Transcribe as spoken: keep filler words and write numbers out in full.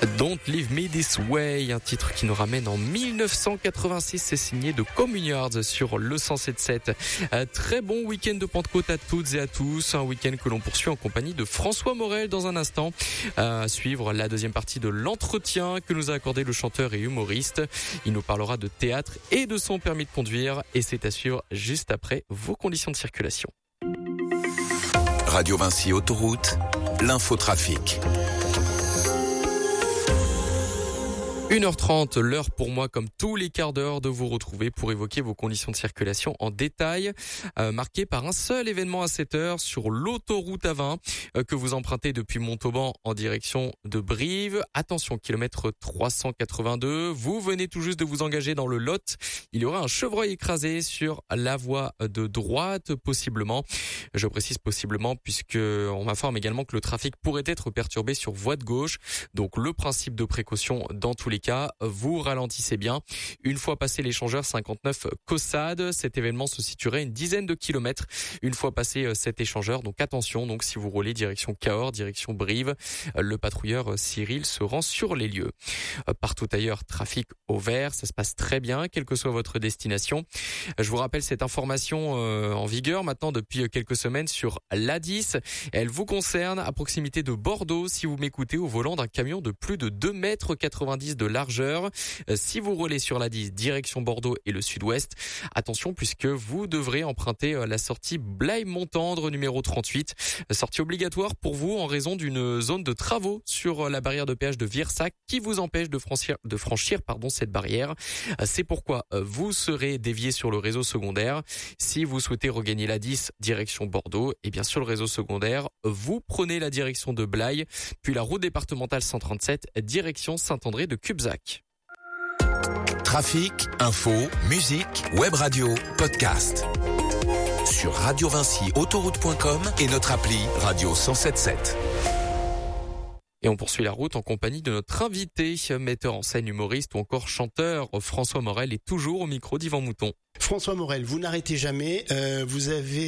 Don't Leave Me This Way, un titre qui nous ramène en dix-neuf cent quatre-vingt-six, c'est signé de Communiards sur le cent sept sept. Un très bon week-end de Pentecôte à toutes et à tous, un week-end que l'on poursuit en compagnie de François Morel dans un instant. À suivre la deuxième partie de l'entretien que nous a accordé le chanteur et humoriste. Il nous parlera de théâtre et de son permis de conduire et c'est à suivre juste après vos conditions de circulation. Radio Vinci Autoroute, l'infotrafic. une heure trente, l'heure pour moi, comme tous les quarts d'heure, de vous retrouver pour évoquer vos conditions de circulation en détail, euh, marquées par un seul événement à sept heures sur l'autoroute A vingt euh, que vous empruntez depuis Montauban en direction de Brive. Attention, kilomètre trois cent quatre-vingt-deux, vous venez tout juste de vous engager dans le Lot. Il y aura un chevreuil écrasé sur la voie de droite, possiblement. Je précise possiblement puisque on m'informe également que le trafic pourrait être perturbé sur voie de gauche. Donc le principe de précaution dans tous les cas, vous ralentissez bien. Une fois passé l'échangeur cinquante-neuf Caussade, cet événement se situerait à une dizaine de kilomètres une fois passé cet échangeur. Donc attention, donc si vous roulez direction Cahors, direction Brive, le patrouilleur Cyril se rend sur les lieux. Partout ailleurs, trafic au vert, ça se passe très bien, quelle que soit votre destination. Je vous rappelle cette information en vigueur maintenant depuis quelques semaines sur l'A dix. Elle vous concerne à proximité de Bordeaux si vous m'écoutez au volant d'un camion de plus de deux mètres quatre-vingt-dix de largeur. Si vous roulez sur l'A dix direction Bordeaux et le sud-ouest, attention puisque vous devrez emprunter la sortie Blaye-Montendre numéro trente-huit. Sortie obligatoire pour vous en raison d'une zone de travaux sur la barrière de péage de Virsac qui vous empêche de franchir, de franchir pardon, cette barrière. C'est pourquoi vous serez dévié sur le réseau secondaire. Si vous souhaitez regagner l'A dix direction Bordeaux et bien sûr le réseau secondaire, vous prenez la direction de Blaye, puis la route départementale cent trente-sept direction Saint-André de Cubzac. Trafic, info, musique, web radio, podcast. Sur radio vinci autoroute point com et notre appli Radio cent soixante-dix-sept. Et on poursuit la route en compagnie de notre invité, metteur en scène, humoriste ou encore chanteur. François Morel est toujours au micro d'Yvan Mouton. François Morel, vous n'arrêtez jamais, euh, vous avez